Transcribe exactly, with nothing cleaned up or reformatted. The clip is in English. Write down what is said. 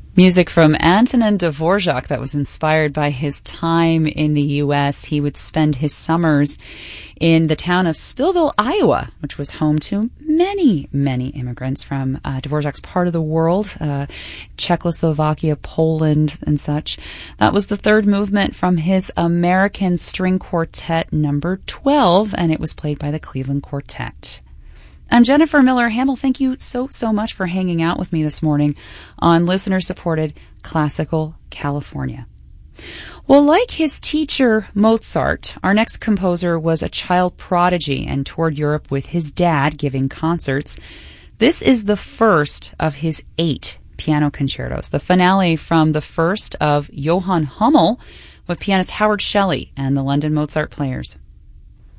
Music from Antonin Dvorak that was inspired by his time in the U S. He would spend his summers in the town of Spillville, Iowa, which was home to many, many immigrants from uh, Dvorak's part of the world, uh, Czechoslovakia, Poland, and such. That was the third movement from his American String Quartet number twelve, and it was played by the Cleveland Quartet. I'm Jennifer Miller Hamill. Thank you so, so much for hanging out with me this morning on listener-supported Classical California. Well, like his teacher, Mozart, our next composer was a child prodigy and toured Europe with his dad giving concerts. This is the first of his eight piano concertos, the finale from the first of Johann Hummel with pianist Howard Shelley and the London Mozart Players.